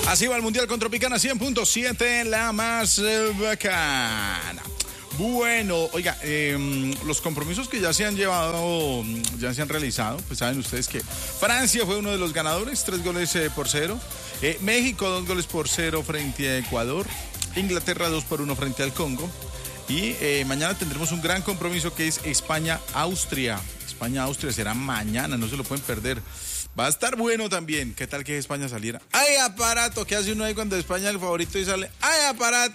Así va el Mundial con Tropicana 100.7, la más bacana. Bueno, oiga, los compromisos que ya se han llevado, ya se han realizado, pues saben ustedes que Francia fue uno de los ganadores, 3-0. México 2-0 frente a Ecuador. Inglaterra 2-1 frente al Congo. Y mañana tendremos un gran compromiso que es España-Austria. España-Austria será mañana, no se lo pueden perder. Va a estar bueno también. ¿Qué tal que España saliera? ¡Ay, aparato! ¿Qué hace uno ahí cuando España es el favorito y sale? ¡Ay, aparato!